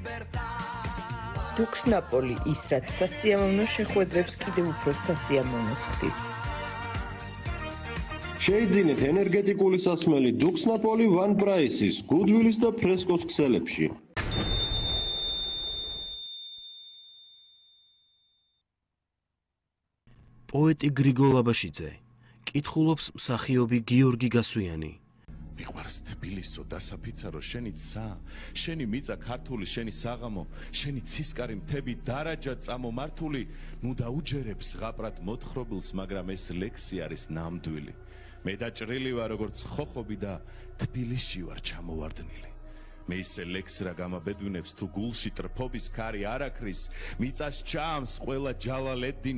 დუქსნაპოლი ის, რაც სასიამოვნო შეხვედრებს კიდევ უფრო სასიამოვნოს ხდის. შეიძინეთ ენერგეტიკული სასმელი დუქსნაპოლი ვან პრაისის, გუდვილის და ფრესკოს ქსელებში. პოეტი გრიგოლ აბაშიძე კითხულობს მსახიობი გიორგი გასვიანი. მიყვარს თბილისო დასაფიცარო შენი ცა, შენი მიწა ქართული, შენი საღამო, შენი ცისკარი მთები დარაჯად წამომართული, ნუ დაუჯერებს ზღაპრად მოთხრობილს, მაგრამ ეს ლექსი არის ნამდვილი. მე დაჭრილი ვარ როგორც ხოხობი და თბილისში ვარ ჩამოვარდნილი. მე ისე ლექს რა გამაბედვინებს თუ გულში ტრფობის ქარი არ აქრის, მიწას ჩაამს ყველა ჯალალედინი